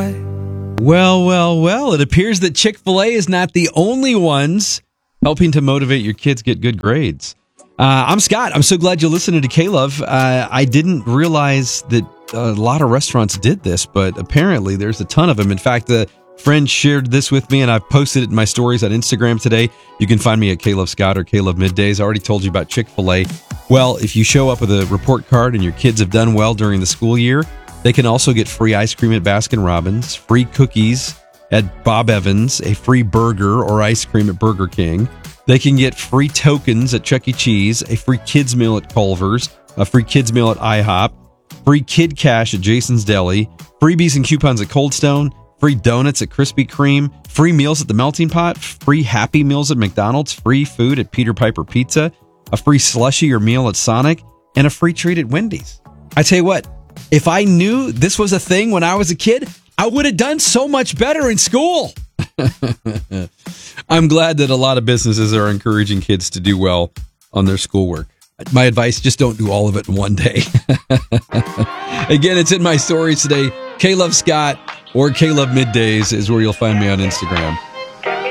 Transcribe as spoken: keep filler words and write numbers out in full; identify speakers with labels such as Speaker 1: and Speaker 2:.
Speaker 1: right.
Speaker 2: Well, well, well, it appears that Chick-fil-A is not the only ones helping to motivate your kids get good grades. Uh, I'm Scott. I'm so glad you're listening to K-Love. Uh, I didn't realize that a lot of restaurants did this, but apparently there's a ton of them. In fact, the friend shared this with me, and I've posted it in my stories on Instagram today. You can find me at K-Love Scott or K-Love Middays. I already told you about Chick-fil-A. Well, if you show up with a report card and your kids have done well during the school year, they can also get free ice cream at Baskin-Robbins, free cookies at Bob Evans, a free burger or ice cream at Burger King. They can get free tokens at Chuck E. Cheese, a free kids meal at Culver's, a free kids meal at IHOP, free kid cash at Jason's Deli, freebies and coupons at Cold Stone, free donuts at Krispy Kreme, free meals at the Melting Pot, free Happy Meals at McDonald's, free food at Peter Piper Pizza, a free slushie or meal at Sonic, and a free treat at Wendy's. I tell you what, if I knew this was a thing when I was a kid, I would have done so much better in school. I'm glad that a lot of businesses are encouraging kids to do well on their schoolwork. My advice, just don't do all of it in one day. Again, it's in my stories today. K-Love Scott or K-Love Middays is where you'll find me on Instagram.